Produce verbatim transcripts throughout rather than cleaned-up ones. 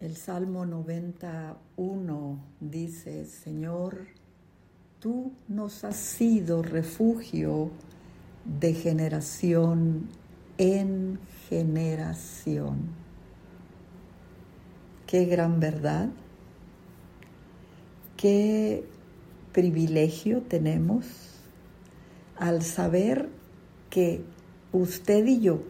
El Salmo noventa y uno dice: Señor, tú nos has sido refugio de generación en generación. Qué gran verdad, qué privilegio tenemos al saber que usted y yo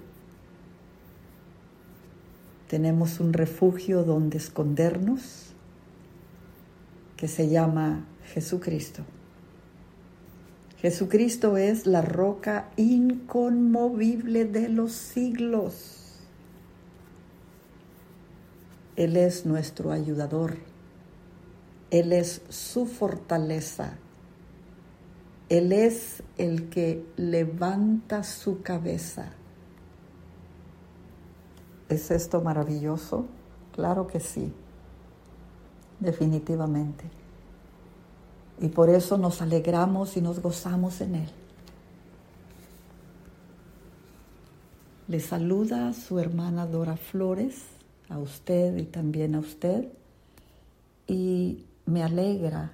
tenemos un refugio donde escondernos que se llama Jesucristo. Jesucristo es la roca inconmovible de los siglos. Él es nuestro ayudador. Él es su fortaleza. Él es el que levanta su cabeza. ¿Es esto maravilloso? Claro que sí, definitivamente. Y por eso nos alegramos y nos gozamos en Él. Le saluda su hermana Dora Flores, a usted y también a usted. Y me alegra,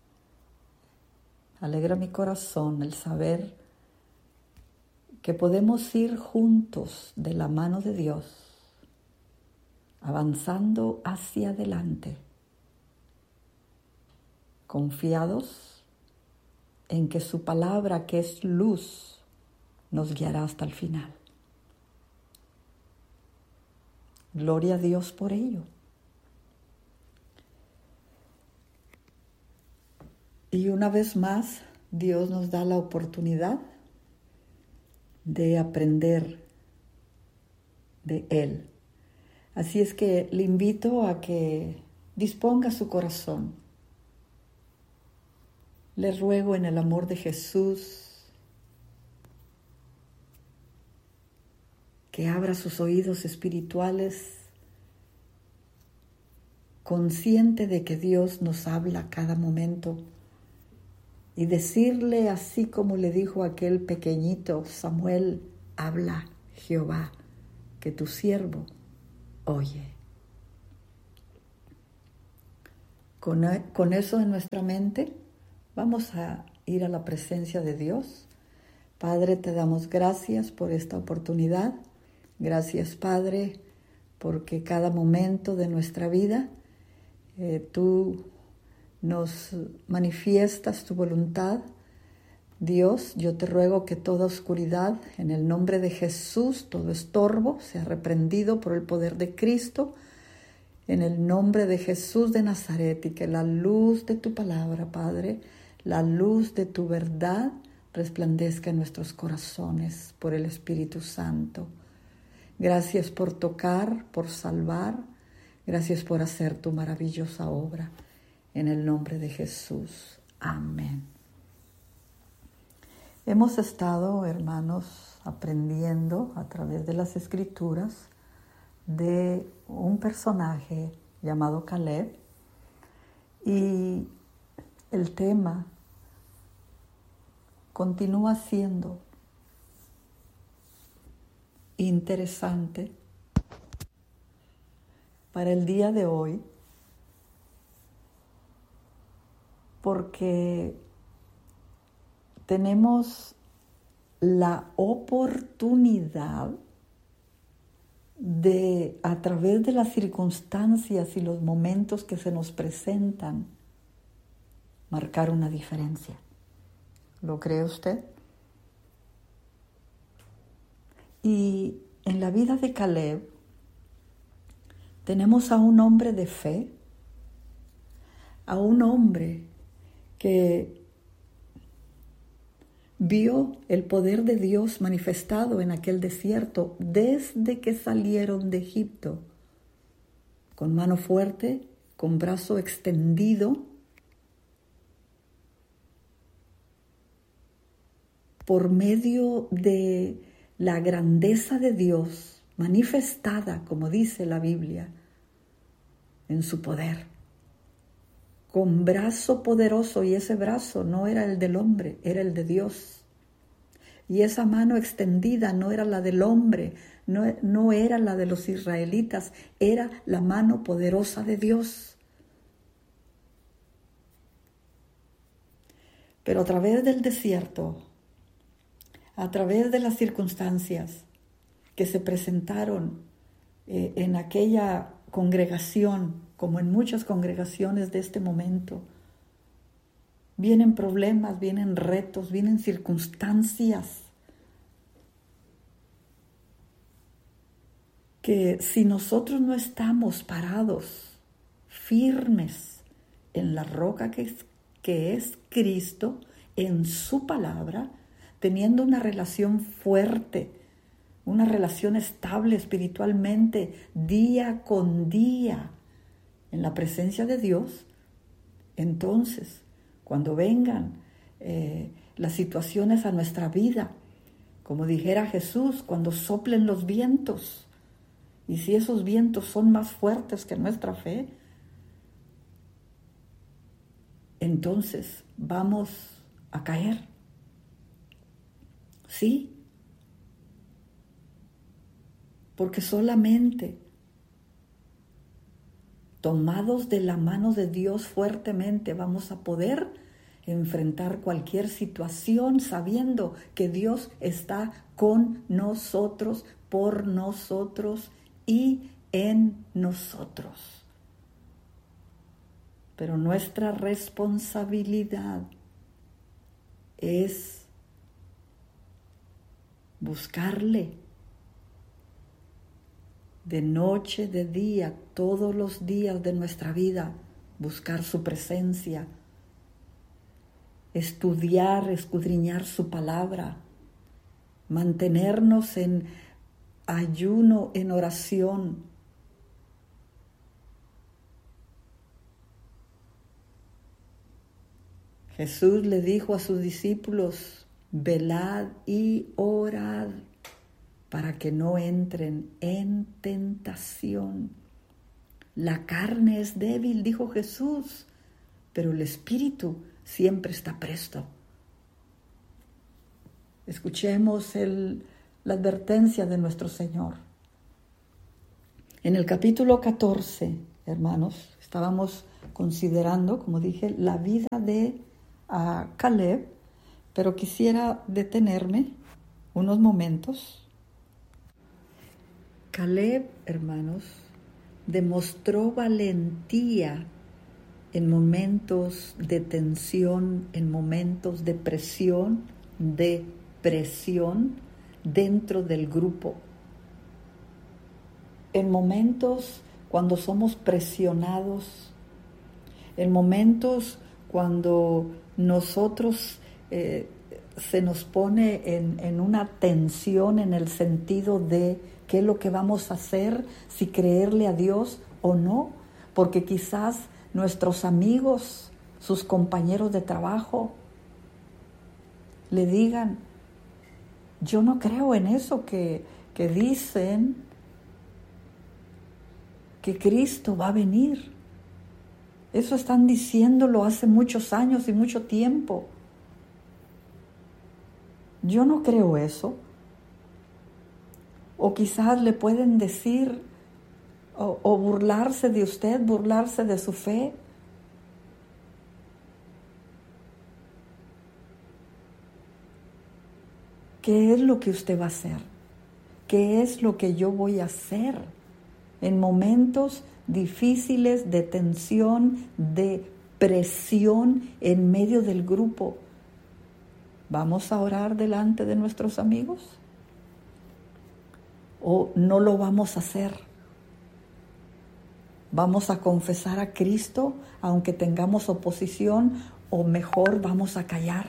alegra mi corazón el saber que podemos ir juntos de la mano de Dios, avanzando hacia adelante, confiados en que su palabra, que es luz, nos guiará hasta el final. Gloria a Dios por ello. Y una vez más, Dios nos da la oportunidad de aprender de Él. Así es que le invito a que disponga su corazón. Le ruego en el amor de Jesús que abra sus oídos espirituales, consciente de que Dios nos habla a cada momento, y decirle así como le dijo aquel pequeñito Samuel: habla, Jehová, que tu siervo oye. Con, con eso en nuestra mente, vamos a ir a la presencia de Dios. Padre, te damos gracias por esta oportunidad. Gracias, Padre, porque cada momento de nuestra vida eh, tú nos manifiestas tu voluntad. Dios, yo te ruego que toda oscuridad, en el nombre de Jesús, todo estorbo, sea reprendido por el poder de Cristo, en el nombre de Jesús de Nazaret, y que la luz de tu palabra, Padre, la luz de tu verdad, resplandezca en nuestros corazones por el Espíritu Santo. Gracias por tocar, por salvar, gracias por hacer tu maravillosa obra. En el nombre de Jesús. Amén. Hemos estado, hermanos, aprendiendo a través de las Escrituras de un personaje llamado Caleb, y el tema continúa siendo interesante para el día de hoy, porque tenemos la oportunidad de, a través de las circunstancias y los momentos que se nos presentan, marcar una diferencia. ¿Lo cree usted? Y en la vida de Caleb tenemos a un hombre de fe, a un hombre que vio el poder de Dios manifestado en aquel desierto desde que salieron de Egipto, con mano fuerte, con brazo extendido, por medio de la grandeza de Dios manifestada, como dice la Biblia, en su poder. Con brazo poderoso, y ese brazo no era el del hombre, era el de Dios. Y esa mano extendida no era la del hombre, no, no era la de los israelitas, era la mano poderosa de Dios. Pero a través del desierto, a través de las circunstancias que se presentaron eh, en aquella congregación, como en muchas congregaciones de este momento, vienen problemas, vienen retos, vienen circunstancias que si nosotros no estamos parados, firmes en la roca que es, que es Cristo, en su palabra, teniendo una relación fuerte, una relación estable espiritualmente, día con día, en la presencia de Dios, entonces, cuando vengan eh, las situaciones a nuestra vida, como dijera Jesús, cuando soplen los vientos, y si esos vientos son más fuertes que nuestra fe, entonces vamos a caer. Sí, porque solamente tomados de la mano de Dios fuertemente vamos a poder enfrentar cualquier situación sabiendo que Dios está con nosotros, por nosotros y en nosotros. Pero nuestra responsabilidad es buscarle de noche, de día, todos los días de nuestra vida, buscar su presencia, estudiar, escudriñar su palabra, mantenernos en ayuno, en oración. Jesús le dijo a sus discípulos, velad y orad para que no entren en tentación. La carne es débil, dijo Jesús, pero el espíritu siempre está presto. Escuchemos el, la advertencia de nuestro Señor. En el capítulo catorce, hermanos, estábamos considerando, como dije, la vida de uh, Caleb, pero quisiera detenerme unos momentos. Caleb, hermanos, demostró valentía en momentos de tensión, en momentos de presión, de presión dentro del grupo. En momentos cuando somos presionados, en momentos cuando nosotros eh, se nos pone en, en una tensión en el sentido de qué es lo que vamos a hacer, si creerle a Dios o no, porque quizás nuestros amigos, sus compañeros de trabajo, le digan, yo no creo en eso que, que dicen que Cristo va a venir. Eso están diciéndolo hace muchos años y mucho tiempo. Yo no creo eso. O quizás le pueden decir o, o burlarse de usted, burlarse de su fe. ¿Qué es lo que usted va a hacer? ¿Qué es lo que yo voy a hacer en momentos difíciles de tensión, de presión en medio del grupo? ¿Vamos a orar delante de nuestros amigos? ¿O no lo vamos a hacer? ¿Vamos a confesar a Cristo aunque tengamos oposición o mejor vamos a callar?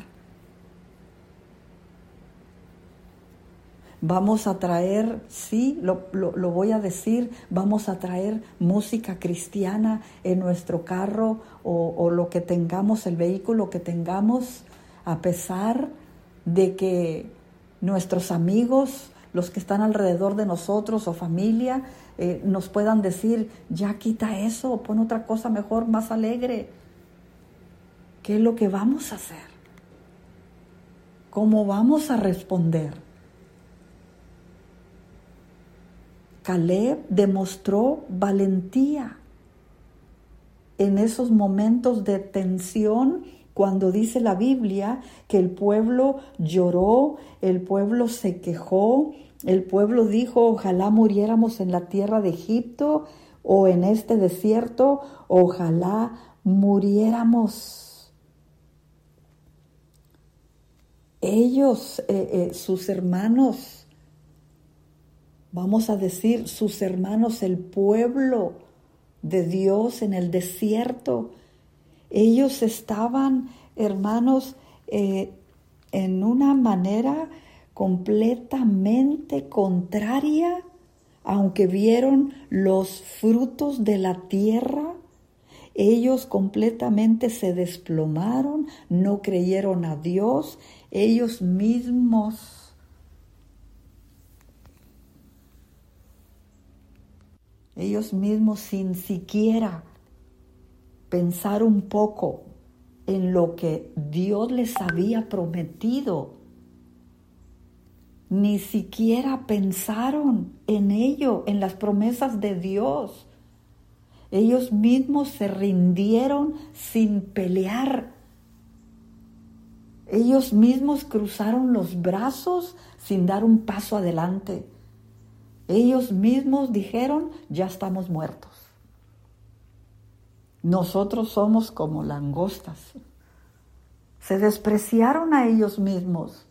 Vamos a traer, sí, lo, lo, lo voy a decir, vamos a traer música cristiana en nuestro carro o, o lo que tengamos, el vehículo que tengamos, a pesar de que nuestros amigos, los que están alrededor de nosotros o familia, eh, nos puedan decir, ya quita eso, o pon otra cosa mejor, más alegre. ¿Qué es lo que vamos a hacer? ¿Cómo vamos a responder? Caleb demostró valentía en esos momentos de tensión, cuando dice la Biblia que el pueblo lloró, el pueblo se quejó, el pueblo dijo, ojalá muriéramos en la tierra de Egipto o en este desierto, ojalá muriéramos. Ellos, eh, eh, sus hermanos, vamos a decir, sus hermanos, el pueblo de Dios en el desierto, ellos estaban, hermanos, eh, en una manera completamente contraria, aunque vieron los frutos de la tierra, ellos completamente se desplomaron, no creyeron a Dios, ellos mismos ellos mismos sin siquiera pensar un poco en lo que Dios les había prometido, ni siquiera pensaron en ello, en las promesas de Dios. Ellos mismos se rindieron sin pelear. Ellos mismos cruzaron los brazos sin dar un paso adelante. Ellos mismos dijeron, ya estamos muertos. Nosotros somos como langostas. Se despreciaron a ellos mismos.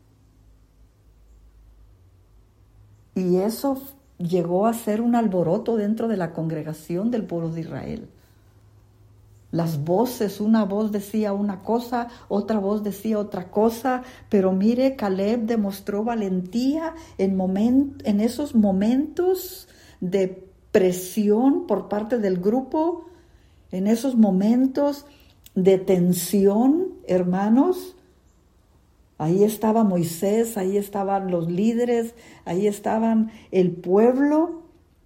Y eso llegó a ser un alboroto dentro de la congregación del pueblo de Israel. Las voces, una voz decía una cosa, otra voz decía otra cosa, pero mire, Caleb demostró valentía en, moment, en esos momentos de presión por parte del grupo, en esos momentos de tensión, hermanos. Ahí estaba Moisés, ahí estaban los líderes, ahí estaban el pueblo.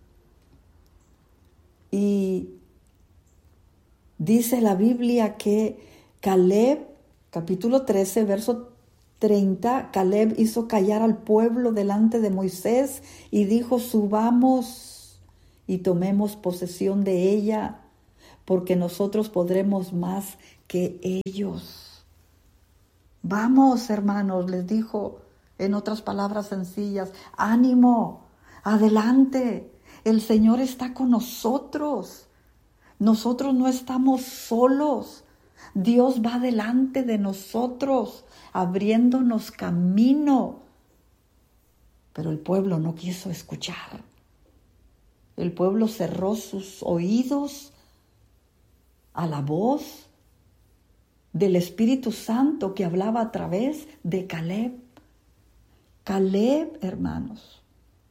Y dice la Biblia que Caleb, capítulo trece, verso treinta, Caleb hizo callar al pueblo delante de Moisés y dijo, subamos y tomemos posesión de ella, porque nosotros podremos más que ellos. Vamos, hermanos, les dijo en otras palabras sencillas, ánimo, adelante, el Señor está con nosotros. Nosotros no estamos solos. Dios va delante de nosotros, abriéndonos camino. Pero el pueblo no quiso escuchar. El pueblo cerró sus oídos a la voz del Espíritu Santo que hablaba a través de Caleb. Caleb, hermanos,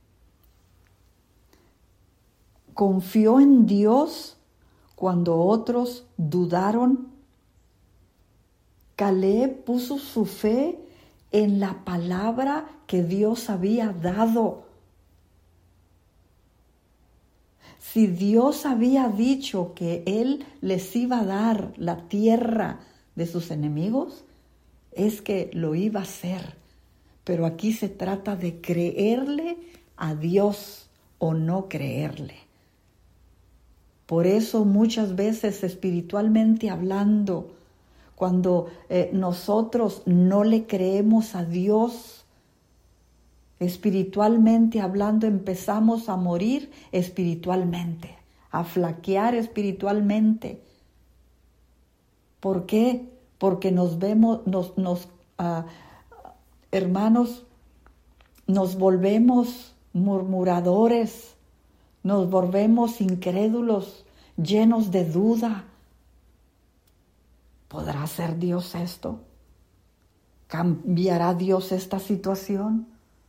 confió en Dios cuando otros dudaron. Caleb puso su fe en la palabra que Dios había dado. Si Dios había dicho que Él les iba a dar la tierra de sus enemigos, es que lo iba a hacer. Pero aquí se trata de creerle a Dios o no creerle. Por eso muchas veces espiritualmente hablando, cuando eh, nosotros no le creemos a Dios, espiritualmente hablando empezamos a morir espiritualmente, a flaquear espiritualmente. ¿Por qué? Porque nos vemos, nos, nos uh, hermanos, nos volvemos murmuradores, nos volvemos incrédulos, llenos de duda. ¿Podrá hacer Dios esto? ¿Cambiará Dios esta situación?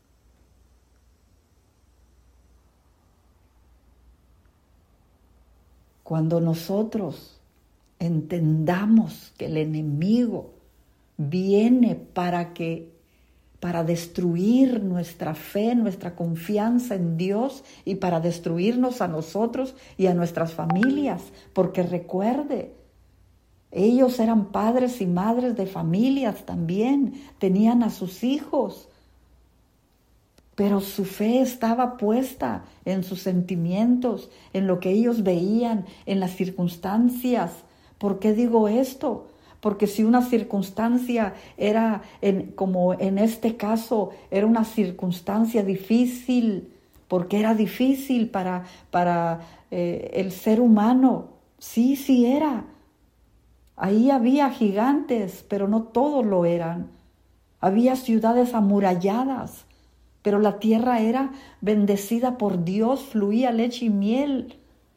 Cuando nosotros entendamos que el enemigo viene para que para destruir nuestra fe, nuestra confianza en Dios y para destruirnos a nosotros y a nuestras familias, porque recuerde, ellos eran padres y madres de familias también, tenían a sus hijos. pero su fe estaba puesta en sus sentimientos, en lo que ellos veían, en las circunstancias. ¿Por qué digo esto? Porque si una circunstancia era, en, como en este caso, era una circunstancia difícil, porque era difícil para, para eh, el ser humano. Sí, sí era. Ahí había gigantes, pero no todos lo eran. Había ciudades amuralladas, pero la tierra era bendecida por Dios, fluía leche y miel.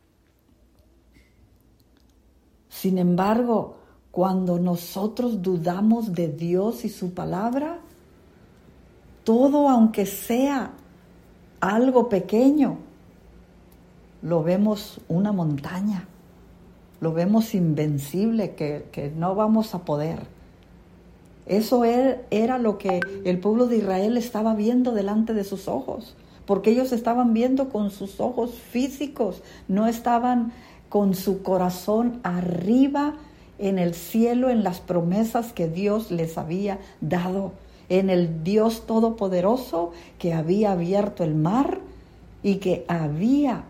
Sin embargo, cuando nosotros dudamos de Dios y su palabra, todo, aunque sea algo pequeño, lo vemos una montaña, lo vemos invencible, que, que no vamos a poder. Eso era lo que el pueblo de Israel estaba viendo delante de sus ojos, porque ellos estaban viendo con sus ojos físicos, no estaban con su corazón arriba en el cielo, en las promesas que Dios les había dado, en el Dios Todopoderoso que había abierto el mar y que había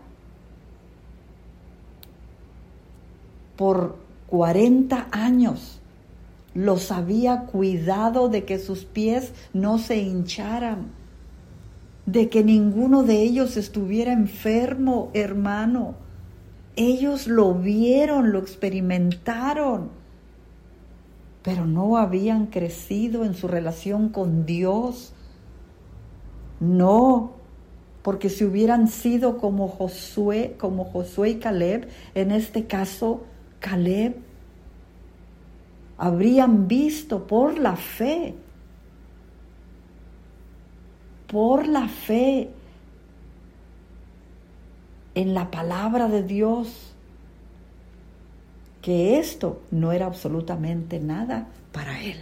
por cuarenta años los había cuidado de que sus pies no se hincharan, de que ninguno de ellos estuviera enfermo, hermano. Ellos lo vieron, lo experimentaron, pero no habían crecido en su relación con Dios. No, porque si hubieran sido como Josué, como Josué y Caleb, en este caso, Caleb, habrían visto por la fe, por la fe en la palabra de Dios, que esto no era absolutamente nada para él.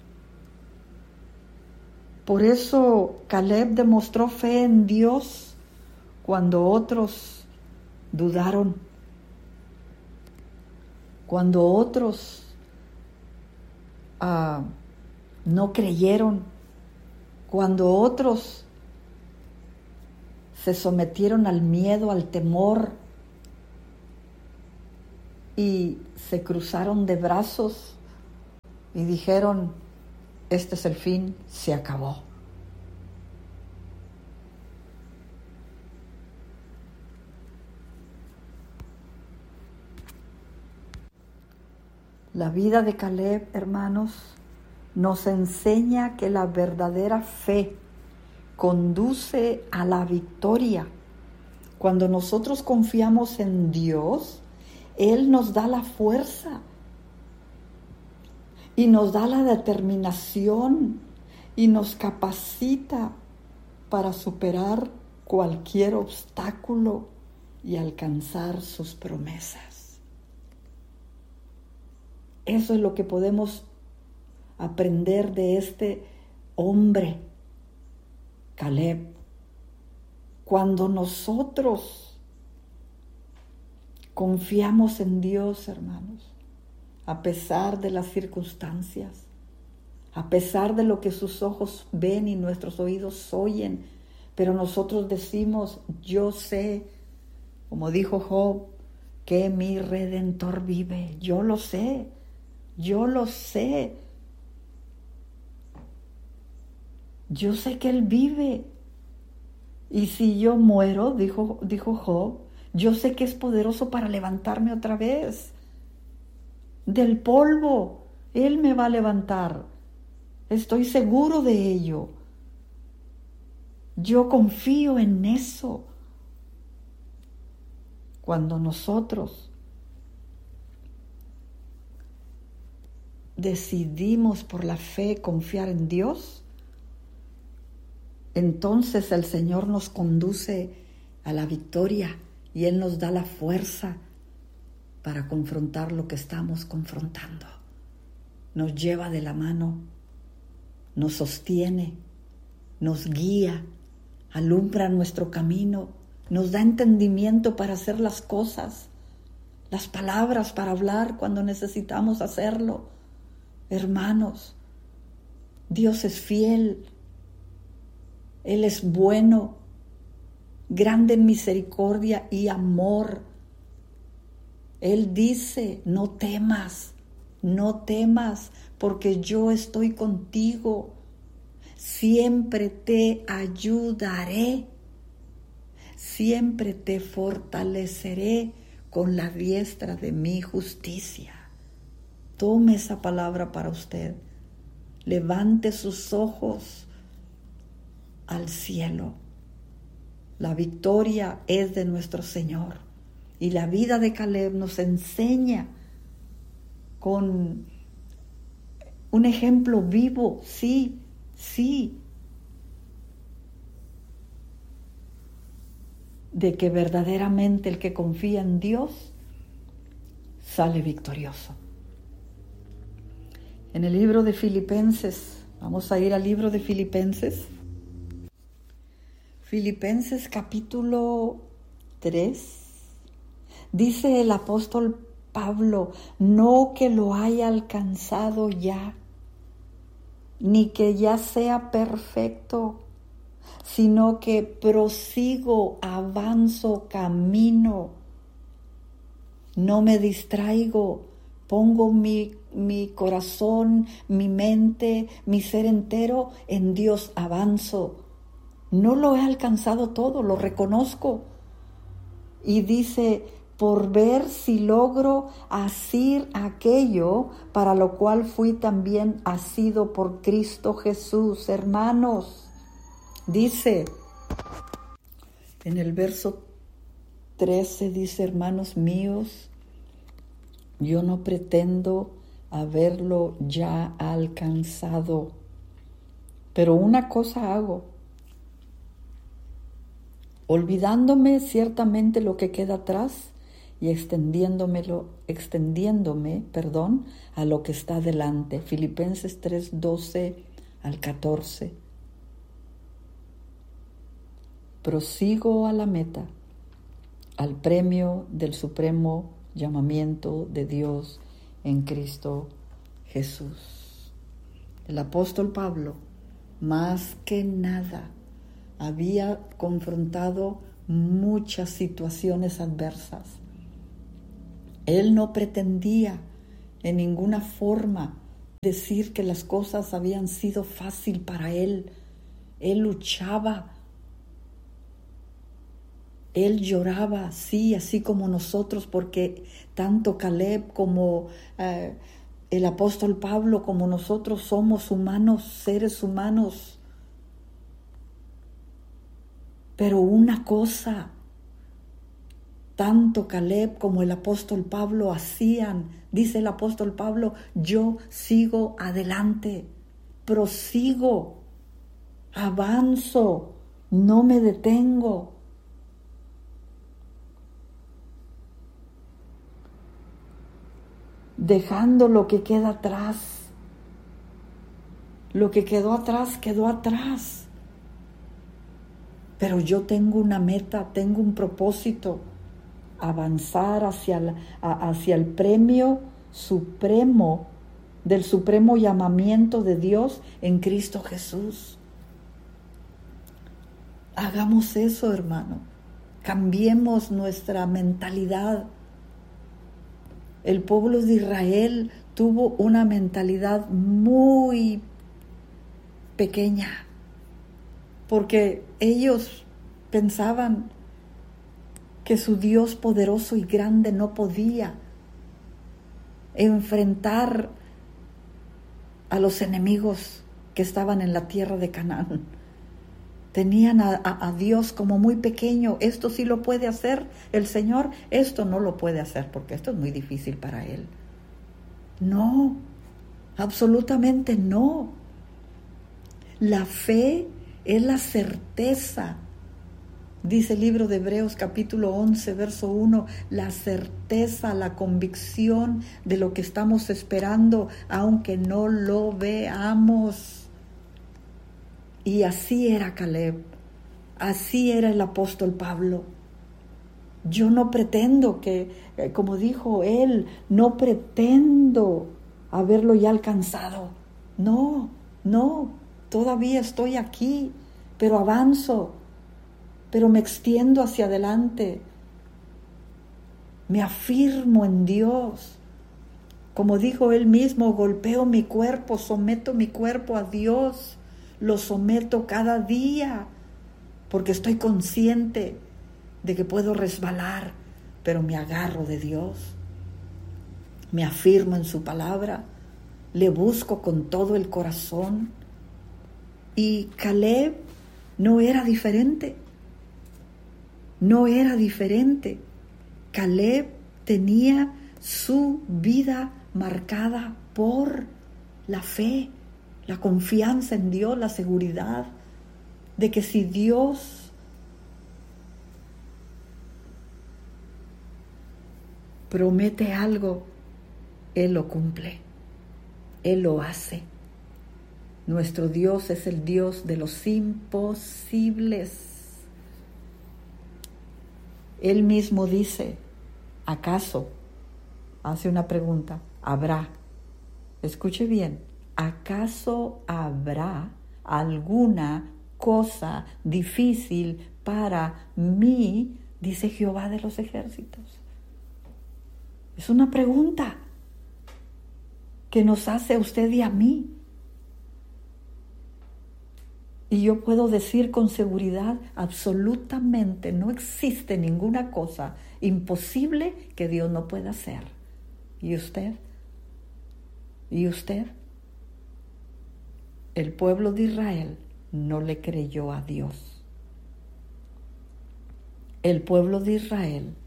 Por eso Caleb demostró fe en Dios cuando otros dudaron, cuando otros uh, no creyeron, cuando otros se sometieron al miedo, al temor y se cruzaron de brazos y dijeron: este es el fin, se acabó. La vida de Caleb, hermanos, nos enseña que la verdadera fe conduce a la victoria. Cuando nosotros confiamos en Dios, Él nos da la fuerza y nos da la determinación y nos capacita para superar cualquier obstáculo y alcanzar sus promesas. Eso es lo que podemos aprender de este hombre, Caleb. Cuando nosotros confiamos en Dios, hermanos, a pesar de las circunstancias, a pesar de lo que sus ojos ven y nuestros oídos oyen, pero nosotros decimos: yo sé, como dijo Job, que mi Redentor vive. Yo lo sé, yo lo sé. Yo sé que Él vive. Y si yo muero, dijo, dijo Job, yo sé que es poderoso para levantarme otra vez. Del polvo, Él me va a levantar. Estoy seguro de ello. Yo confío en eso. Cuando nosotros decidimos por la fe confiar en Dios, entonces el Señor nos conduce a la victoria y Él nos da la fuerza para confrontar lo que estamos confrontando. Nos lleva de la mano, nos sostiene, nos guía, alumbra nuestro camino, nos da entendimiento para hacer las cosas, las palabras para hablar cuando necesitamos hacerlo. Hermanos, Dios es fiel. Él es bueno, grande en misericordia y amor. Él dice, no temas, no temas, porque yo estoy contigo. Siempre te ayudaré, siempre te fortaleceré con la diestra de mi justicia. Tome esa palabra para usted. Levante sus ojos al cielo. La victoria es de nuestro Señor. Y la vida de Caleb nos enseña con un ejemplo vivo, sí, sí, de que verdaderamente el que confía en Dios sale victorioso. En el libro de Filipenses, vamos a ir al libro de Filipenses. Filipenses capítulo tres, dice el apóstol Pablo, no que lo haya alcanzado ya, ni que ya sea perfecto, sino que prosigo, avanzo, camino, no me distraigo, pongo mi, mi corazón, mi mente, mi ser entero en Dios, avanzo. No lo he alcanzado todo, lo reconozco. Y dice, por ver si logro asir aquello para lo cual fui también asido por Cristo Jesús. Hermanos, dice en el verso trece, dice, hermanos míos, yo no pretendo haberlo ya alcanzado, pero una cosa hago, olvidándome ciertamente lo que queda atrás y extendiéndomelo, extendiéndome, perdón, a lo que está delante. Filipenses tres, doce al catorce. Prosigo a la meta, al premio del supremo llamamiento de Dios en Cristo Jesús. El apóstol Pablo, más que nada, había confrontado muchas situaciones adversas. Él no pretendía en ninguna forma decir que las cosas habían sido fácil para él. Él luchaba. Él lloraba, sí, así como nosotros, porque tanto Caleb como eh, el apóstol Pablo como nosotros somos humanos, seres humanos. Pero una cosa, tanto Caleb como el apóstol Pablo hacían, dice el apóstol Pablo, yo sigo adelante, prosigo, avanzo, no me detengo. Dejando lo que queda atrás. Lo que quedó atrás, quedó atrás. Pero yo tengo una meta, tengo un propósito, avanzar hacia el, hacia el premio supremo, del supremo llamamiento de Dios en Cristo Jesús. Hagamos eso, hermano. Cambiemos nuestra mentalidad. El pueblo de Israel tuvo una mentalidad muy pequeña, porque ellos pensaban que su Dios poderoso y grande no podía enfrentar a los enemigos que estaban en la tierra de Canaán. Tenían a, a, a Dios como muy pequeño. Esto sí lo puede hacer el Señor, esto no lo puede hacer porque esto es muy difícil para Él. No, absolutamente no. La fe es la certeza. Dice el libro de Hebreos capítulo once, verso uno, la certeza, la convicción de lo que estamos esperando, aunque no lo veamos. Y así era Caleb, así era el apóstol Pablo. Yo no pretendo que, como dijo él, no pretendo haberlo ya alcanzado. No, no, todavía estoy aquí. pero avanzo, pero me extiendo hacia adelante. Me afirmo en Dios. Como dijo él mismo, golpeo mi cuerpo, someto mi cuerpo a Dios, lo someto cada día, porque estoy consciente de que puedo resbalar, pero me agarro de Dios, me afirmo en su palabra, le busco con todo el corazón. Y Caleb no era diferente, no era diferente. Caleb tenía su vida marcada por la fe, la confianza en Dios, la seguridad de que si Dios promete algo, Él lo cumple, Él lo hace. Nuestro Dios es el Dios de los imposibles. Él mismo dice, ¿acaso? Hace una pregunta, ¿habrá? Escuche bien, ¿acaso habrá alguna cosa difícil para mí? Dice Jehová de los ejércitos. Es una pregunta que nos hace a usted y a mí. Y yo puedo decir con seguridad, absolutamente no existe ninguna cosa imposible que Dios no pueda hacer. ¿Y usted? ¿Y usted? El pueblo de Israel no le creyó a Dios. El pueblo de Israel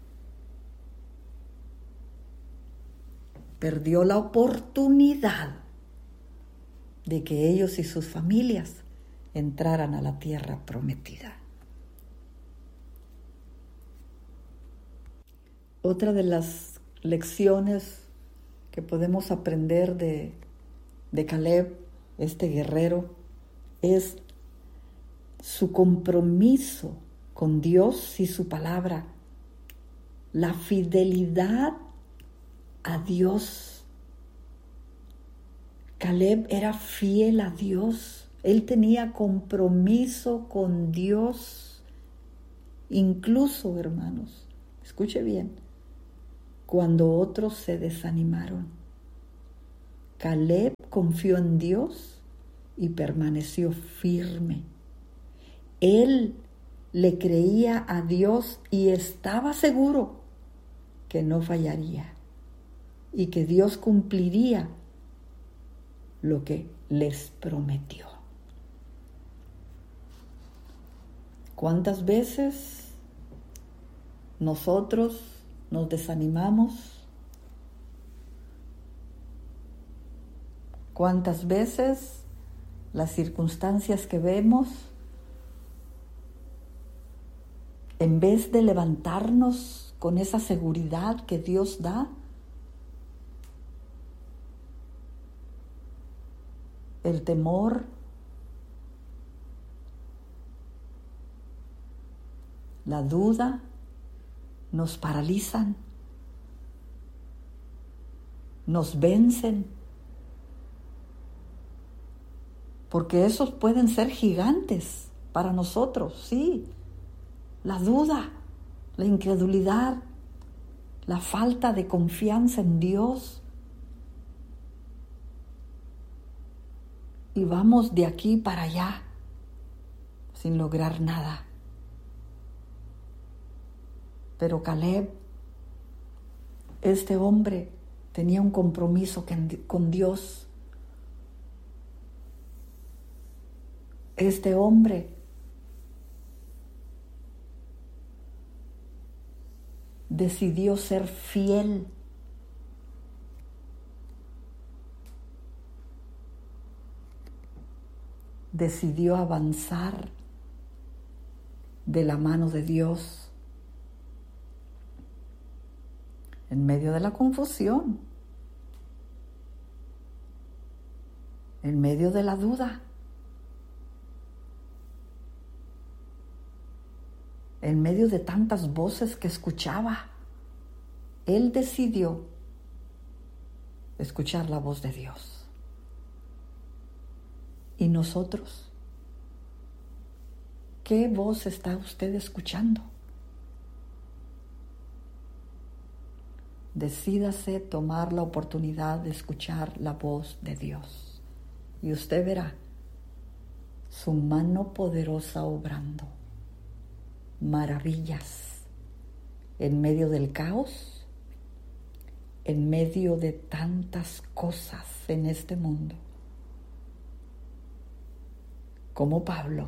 perdió la oportunidad de que ellos y sus familias entraran a la tierra prometida. Otra de las lecciones que podemos aprender de, de Caleb, este guerrero, es su compromiso con Dios y su palabra, la fidelidad a Dios. Caleb era fiel a Dios. Él tenía compromiso con Dios. Incluso, hermanos, escuche bien, cuando otros se desanimaron, Caleb confió en Dios y permaneció firme. Él le creía a Dios y estaba seguro que no fallaría y que Dios cumpliría lo que les prometió. ¿Cuántas veces nosotros nos desanimamos? ¿Cuántas veces las circunstancias que vemos, en vez de levantarnos con esa seguridad que Dios da, el temor, la duda, nos paralizan, nos vencen? Porque esos pueden ser gigantes para nosotros, sí. La duda, la incredulidad, la falta de confianza en Dios. Y vamos de aquí para allá sin lograr nada. Pero Caleb, este hombre, tenía un compromiso con Dios. Este hombre decidió ser fiel. Decidió avanzar de la mano de Dios en medio de la confusión, en medio de la duda, en medio de tantas voces que escuchaba. Él decidió escuchar la voz de Dios. ¿Y nosotros? ¿Qué voz está usted escuchando? Decídase tomar la oportunidad de escuchar la voz de Dios y usted verá su mano poderosa obrando maravillas en medio del caos, en medio de tantas cosas en este mundo. Como Pablo,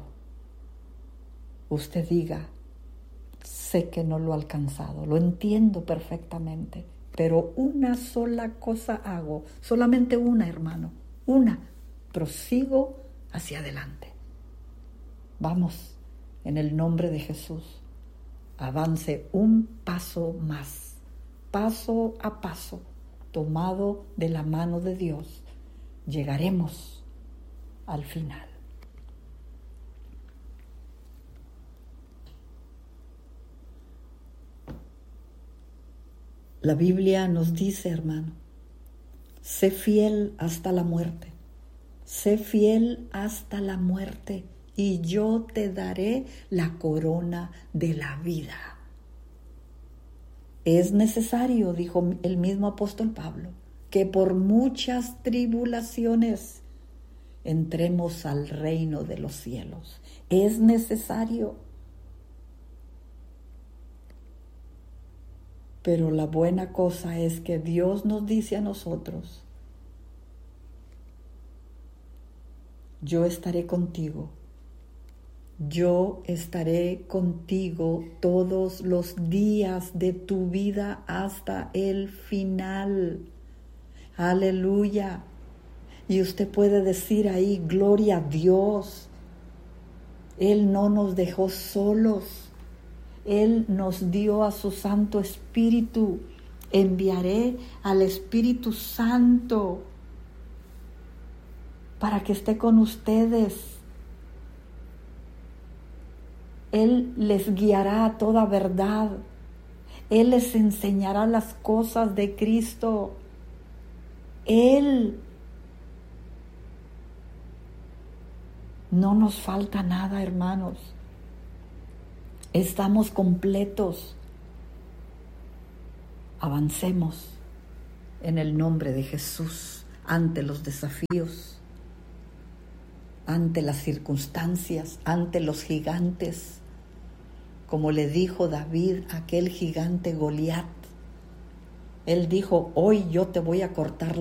usted diga, sé que no lo he alcanzado, lo entiendo perfectamente, pero una sola cosa hago, solamente una, hermano, una, prosigo hacia adelante. Vamos, en el nombre de Jesús, avance un paso más, paso a paso, tomado de la mano de Dios, llegaremos al final. La Biblia nos dice, hermano, sé fiel hasta la muerte, sé fiel hasta la muerte y yo te daré la corona de la vida. Es necesario, dijo el mismo apóstol Pablo, que por muchas tribulaciones entremos al reino de los cielos. Es necesario. Pero la buena cosa es que Dios nos dice a nosotros, yo estaré contigo, yo estaré contigo todos los días de tu vida hasta el final. Aleluya. Y usted puede decir ahí, gloria a Dios. Él no nos dejó solos. Él nos dio a su Santo Espíritu. Enviaré al Espíritu Santo para que esté con ustedes. Él les guiará a toda verdad. Él les enseñará las cosas de Cristo. Él. No nos falta nada, hermanos. Estamos completos. Avancemos en el nombre de Jesús ante los desafíos, ante las circunstancias, ante los gigantes. Como le dijo David a aquel gigante Goliat, él dijo, hoy yo te voy a cortar